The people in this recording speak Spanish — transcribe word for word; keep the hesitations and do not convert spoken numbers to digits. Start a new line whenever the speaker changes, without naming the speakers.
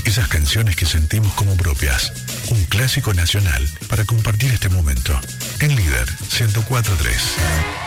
Esas canciones que sentimos como propias. Un clásico nacional para compartir este momento. En Líder ciento cuatro punto tres.